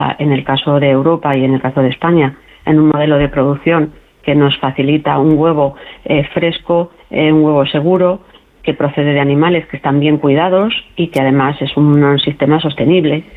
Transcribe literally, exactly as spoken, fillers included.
en el caso de Europa y en el caso de España, en un modelo de producción que nos facilita un huevo eh, fresco, eh, un huevo seguro, que procede de animales que están bien cuidados y que además es un, un sistema sostenible.